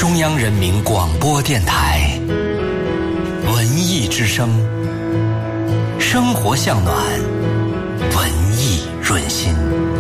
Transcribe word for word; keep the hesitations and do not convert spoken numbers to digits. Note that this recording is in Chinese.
中央人民广播电台文艺之声，生活向暖，文艺润心。